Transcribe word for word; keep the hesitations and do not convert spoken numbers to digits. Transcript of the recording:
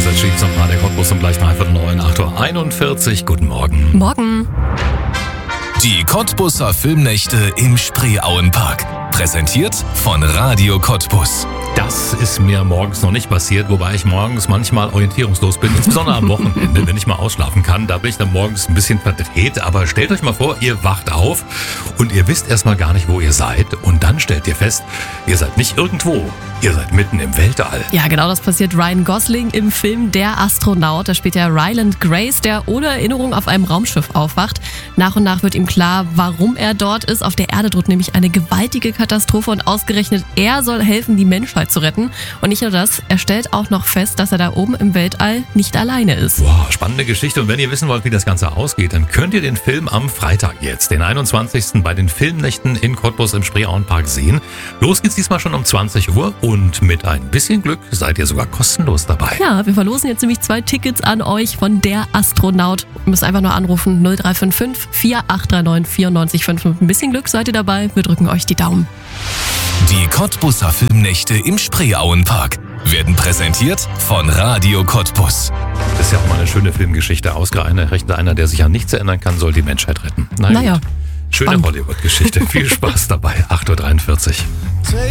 Desert Sheets am Radio Cottbus um gleich dreiviertel neun, acht Uhr einundvierzig. Guten Morgen. Morgen. Die Cottbuser Filmnächte im Spreeauenpark. Präsentiert von Radio Cottbus. Das ist mir morgens noch nicht passiert, wobei ich morgens manchmal orientierungslos bin, insbesondere am Wochenende, wenn ich mal ausschlafen kann. Da bin ich dann morgens ein bisschen verdreht, aber stellt euch mal vor, ihr wacht auf und ihr wisst erstmal gar nicht, wo ihr seid und dann stellt ihr fest, ihr seid nicht irgendwo, ihr seid mitten im Weltall. Ja, genau das passiert Ryan Gosling im Film Der Astronaut. Da spielt er Ryland Grace, der ohne Erinnerung auf einem Raumschiff aufwacht. Nach und nach wird ihm klar, warum er dort ist. Auf der Erde droht nämlich eine gewaltige Katastrophe und ausgerechnet er soll helfen, die Menschheit zu retten. Und nicht nur das, er stellt auch noch fest, dass er da oben im Weltall nicht alleine ist. Boah, spannende Geschichte. Und wenn ihr wissen wollt, wie das Ganze ausgeht, dann könnt ihr den Film am Freitag jetzt, den einundzwanzigsten bei den Filmnächten in Cottbus im Spreeauenpark sehen. Los geht's diesmal schon um zwanzig Uhr und mit ein bisschen Glück seid ihr sogar kostenlos dabei. Ja, wir verlosen jetzt nämlich zwei Tickets an euch von Der Astronaut. Ihr müsst einfach nur anrufen null drei fünf fünf, vier acht drei neun, vier neun fünf. Mit ein bisschen Glück seid ihr dabei. Wir drücken euch die Daumen. Die Cottbuser Filmnächte im Spreeauenpark werden präsentiert von Radio Cottbus. Das ist ja auch mal eine schöne Filmgeschichte. Ausgerechnet einer, der sich an nichts erinnern kann, soll die Menschheit retten. Na Naja. Gut. Schöne Hollywood-Geschichte. Viel Spaß dabei. acht Uhr dreiundvierzig.